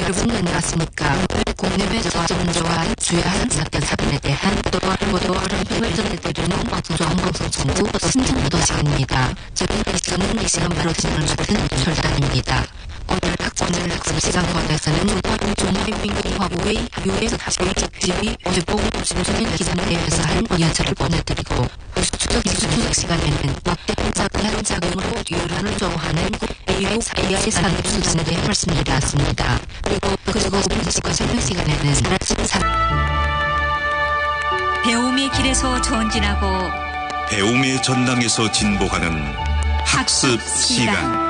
여러분 안녕하십니까. 국내외 적정조와 주요한 사건에 대한 보도를 전해드리는 중앙방송 정부 신청보도 시간입니다. 저는 이 시간 바로 진행을 맡은 철단입니다. 오늘 학생 시장관에서는 중화민공화국의 US 합의적지위 55주년 기념대회에서 한 연설을 보내드리고 추석 시간에는 한 작용으로 유란을 좋아하는 AI 산업 수준에 대해 말씀드렸습니다. 그리고 분식과 설명 시간에는 배움의 길에서 전진하고 배움의 전당에서 진보하는 학습 시간.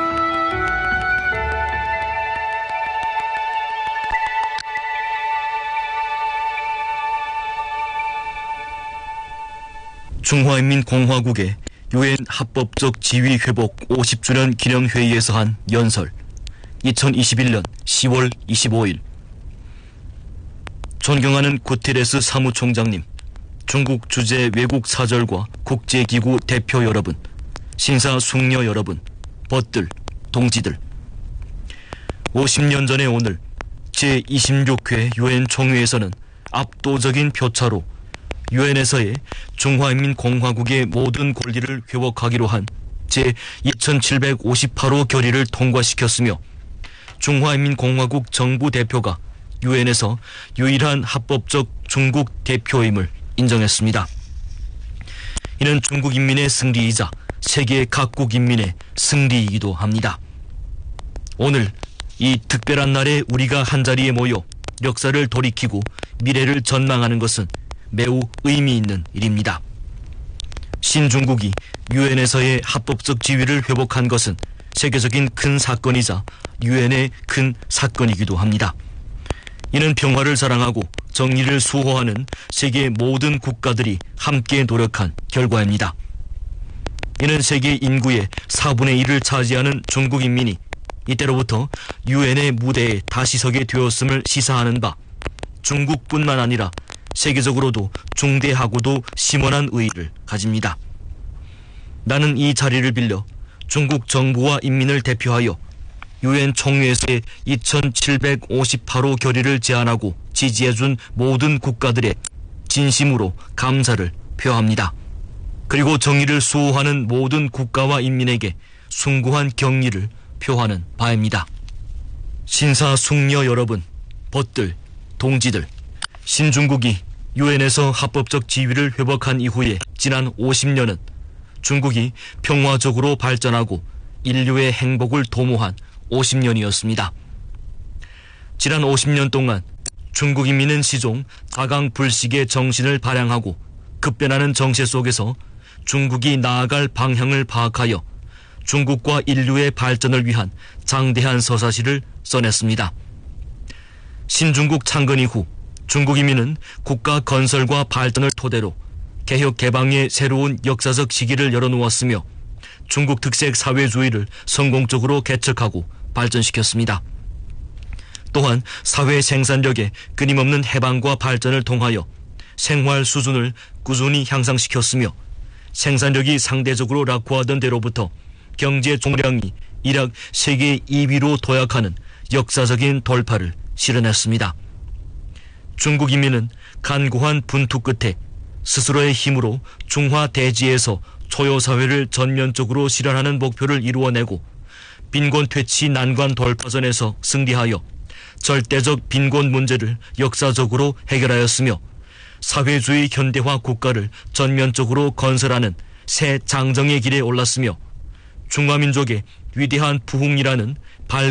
중화인민공화국의 유엔 합법적 지위 회복 50주년 기념회의에서 한 연설. 2021년 10월 25일. 존경하는 구테레스 사무총장님, 중국 주재 외국 사절과 국제기구 대표 여러분, 신사숙녀 여러분, 벗들, 동지들. 50년 전의 오늘 제26회 유엔 총회에서는 압도적인 표차로 유엔에서의 중화인민공화국의 모든 권리를 회복하기로 한 제2758호 결의를 통과시켰으며 중화인민공화국 정부 대표가 유엔에서 유일한 합법적 중국 대표임을 인정했습니다. 이는 중국 인민의 승리이자 세계 각국 인민의 승리이기도 합니다. 오늘 이 특별한 날에 우리가 한자리에 모여 역사를 돌이키고 미래를 전망하는 것은 매우 의미 있는 일입니다. 신중국이 유엔에서의 합법적 지위를 회복한 것은 세계적인 큰 사건이자 유엔의 큰 사건이기도 합니다. 이는 평화를 사랑하고 정의를 수호하는 세계 모든 국가들이 함께 노력한 결과입니다. 이는 세계 인구의 4분의 1을 차지하는 중국 인민이 이때로부터 유엔의 무대에 다시 서게 되었음을 시사하는 바, 중국뿐만 아니라 세계적으로도 중대하고도 심원한 의의를 가집니다. 나는 이 자리를 빌려 중국 정부와 인민을 대표하여 유엔 총회에서의 2758호 결의를 제안하고 지지해준 모든 국가들의 진심으로 감사를 표합니다. 그리고 정의를 수호하는 모든 국가와 인민에게 숭고한 경의를 표하는 바입니다. 신사숙녀 여러분, 벗들, 동지들, 신중국이 유엔에서 합법적 지위를 회복한 이후에 지난 50년은 중국이 평화적으로 발전하고 인류의 행복을 도모한 50년이었습니다. 지난 50년 동안 중국 인민은 시종 다강불식의 정신을 발양하고 급변하는 정세 속에서 중국이 나아갈 방향을 파악하여 중국과 인류의 발전을 위한 장대한 서사시를 써냈습니다. 신중국 창건 이후 중국 인민은 국가 건설과 발전을 토대로 개혁 개방의 새로운 역사적 시기를 열어놓았으며 중국 특색 사회주의를 성공적으로 개척하고 발전시켰습니다. 또한 사회 생산력의 끊임없는 해방과 발전을 통하여 생활 수준을 꾸준히 향상시켰으며 생산력이 상대적으로 낙후하던 데로부터 경제 총량이 일약 세계 2위로 도약하는 역사적인 돌파를 실현했습니다. 중국 인민은 간고한 분투 끝에 스스로의 힘으로 중화 대지에서 초요사회를 전면적으로 실현하는 목표를 이루어내고 빈곤 퇴치 난관 돌파전에서 승리하여 절대적 빈곤 문제를 역사적으로 해결하였으며 사회주의 현대화 국가를 전면적으로 건설하는 새 장정의 길에 올랐으며 중화민족의 위대한 부흥이라는